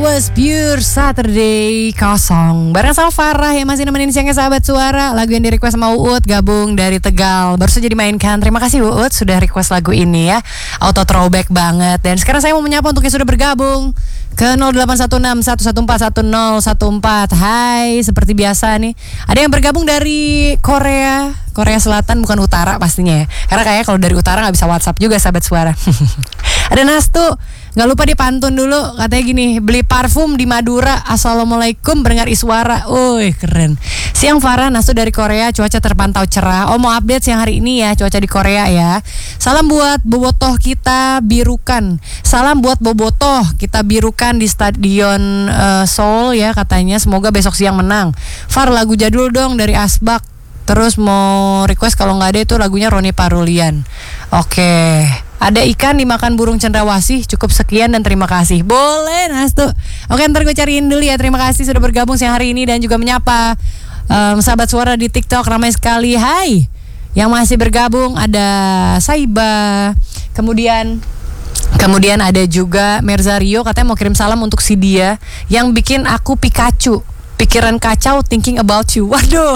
was Pure Saturday kosong. Bareng sama Farah yang masih nemenin siangnya sahabat suara. Lagu yang di request sama Uut gabung dari Tegal. Baru saja dimainkan. Terima kasih Uut sudah request lagu ini ya. Auto throwback banget. Dan sekarang saya mau menyapa untuk yang sudah bergabung ke 0816 114 1014. Hai, seperti biasa nih. Ada yang bergabung dari Korea Selatan, bukan utara pastinya ya. Karena kayaknya kalau dari utara gak bisa WhatsApp juga sahabat suara. Ada Nastu, gak lupa dipantun dulu. Katanya gini, beli parfum di Madura. Assalamualaikum pendengar Iswara. Wih keren. Siang Farah, Nastu dari Korea. Cuaca terpantau cerah. Oh mau update siang hari ini ya, cuaca di Korea ya. Salam buat bobotoh kita birukan. Salam buat bobotoh kita birukan di Stadion Seoul ya katanya. Semoga besok siang menang. Far, lagu jadul dong dari Asbak. Terus mau request kalau nggak ada itu lagunya Roni Parulian. Oke. Ada ikan dimakan burung cendrawasih. Cukup sekian dan terima kasih. Boleh Nastu. Oke, ntar gue cariin dulu ya. Terima kasih sudah bergabung siang hari ini dan juga menyapa sahabat suara di TikTok. Ramai sekali. Hai. Yang masih bergabung ada Saiba. Kemudian ada juga Merzario, katanya mau kirim salam untuk si dia yang bikin aku Pikachu. Pikiran kacau thinking about you. Waduh.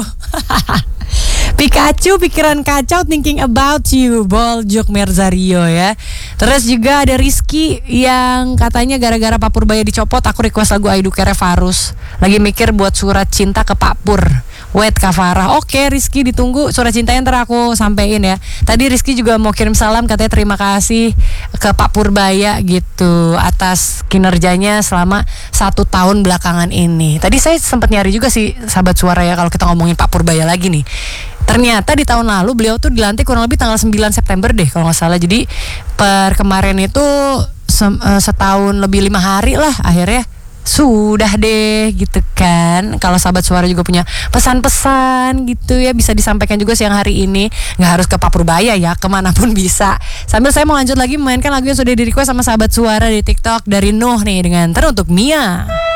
Pikachu pikiran kacau thinking about you. Boljuk Merzario ya. Terus juga ada Rizky yang katanya gara-gara Pak Purbaya dicopot aku request lagu Aidu Kere Farus. Lagi mikir buat surat cinta ke Pak Pur. Wait Kak Farah. Oke Rizky, ditunggu surat cintanya ntar aku sampein ya. Tadi Rizky juga mau kirim salam, katanya terima kasih ke Pak Purbaya gitu atas kinerjanya selama 1 tahun belakangan ini. Tadi saya sempat nyari juga sih sahabat suara ya, kalau kita ngomongin Pak Purbaya lagi nih. Ternyata di tahun lalu beliau tuh dilantik kurang lebih tanggal 9 September deh kalau gak salah. Jadi per kemarin itu setahun lebih 5 hari lah akhirnya sudah deh gitu kan. Kalau sahabat suara juga punya pesan-pesan gitu ya, bisa disampaikan juga siang hari ini. Gak harus ke Pak Purbaya ya, kemanapun bisa. Sambil saya mau lanjut lagi memainkan lagu yang sudah di request sama sahabat suara di TikTok dari Nuh nih dengan Teruntuk Mia.